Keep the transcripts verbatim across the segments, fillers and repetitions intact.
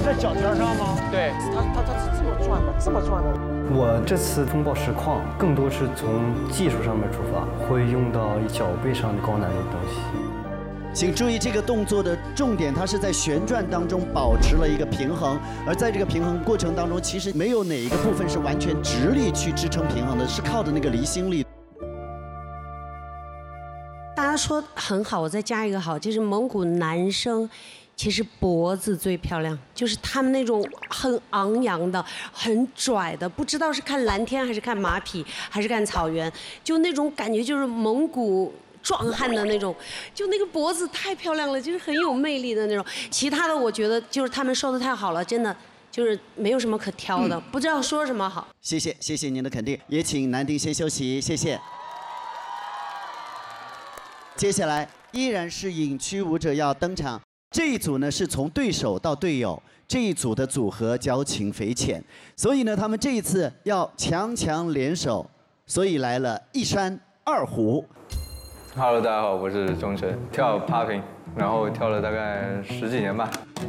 在脚尖上吗？ 对， 他他他是这么转的，这么转的。 我这次风暴实况更多是从技术上面出发，会用到脚背上的高难度的东西。 请注意这个动作的重点，它是在旋转当中保持了一个平衡，而在这个平衡过程当中，其实没有哪一个部分是完全直立去支撑平衡的，是靠的那个离心力。 大家说很好，我再加一个好，就是蒙古男生。其实脖子最漂亮，就是他们那种很昂扬的、很拽的，不知道是看蓝天还是看马匹还是看草原，就那种感觉就是蒙古壮汉的那种，就那个脖子太漂亮了，就是很有魅力的那种。其他的我觉得就是他们说的太好了，真的就是没有什么可挑的，嗯、不知道说什么好。 谢谢，谢谢您的肯定，也请南丁先休息，谢谢。接下来依然是影区舞者要登场。这一组呢是从对手到队友，这一组的组合交情匪浅，所以呢他们这一次要强强联手，所以来了一山二虎。 Hello， 大家好，我是钟晨，跳 popping， 然后跳了大概十几年吧。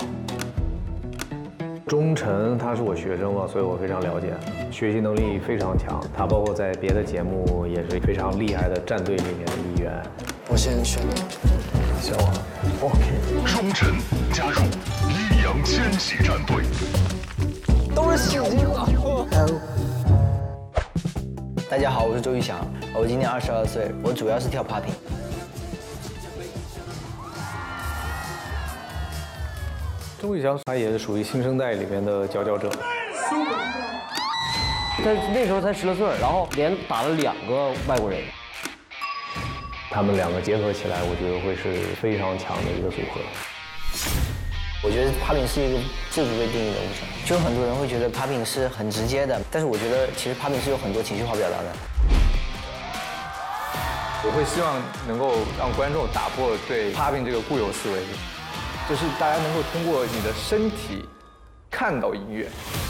钟晨他是我学生嘛，所以我非常了解，学习能力非常强，他包括在别的节目也是非常厉害的战队里面的一员。 我先选你。 行啊 ，OK。 钟晨加入益阳千禧战队， 都是戏精啊！ 大家好，我是周玉翔，我今年二十二岁，我主要是跳 popping。 周玉翔他也是属于新生代里面的佼佼者。 他那时候才十来岁，然后连打了两个外国人。 他们两个结合起来，我觉得会是非常强的一个组合。 我觉得 popping 是一个自主被定义的舞种，就很多人会觉得 popping 是很直接的，但是我觉得其实 popping 是有很多情绪化表达的。 我会希望能够让观众打破对 popping 这个固有思维，就是大家能够通过你的身体看到音乐。